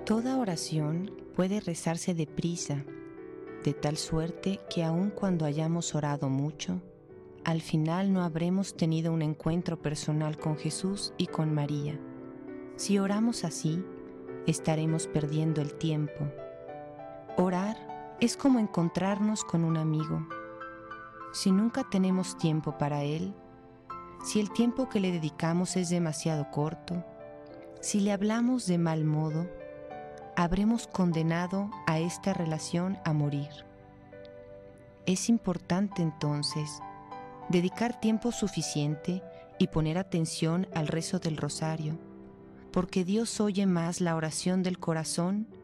Toda oración puede rezarse deprisa, de tal suerte que aun cuando hayamos orado mucho, al final no habremos tenido un encuentro personal con Jesús y con María. Si oramos así, estaremos perdiendo el tiempo. Orar es como encontrarnos con un amigo. Si nunca tenemos tiempo para él, si el tiempo que le dedicamos es demasiado corto, si le hablamos de mal modo, habremos condenado a esta relación a morir. Es importante entonces dedicar tiempo suficiente y poner atención al rezo del rosario, porque Dios oye más la oración del corazón